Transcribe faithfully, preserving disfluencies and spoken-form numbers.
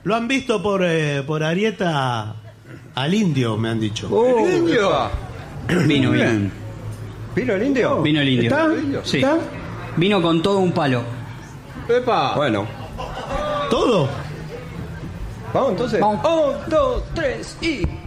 Lo han visto por, eh, por Arieta al indio, me han dicho. Oh, ¿El indio? Vino, Muy vino. bien. ¿Vino el indio? Vino el indio. ¿Está? Sí. ¿Está? Vino con todo un palo. Epa. Bueno, ¿Todo? vamos entonces. Vamos. Un, dos, tres y...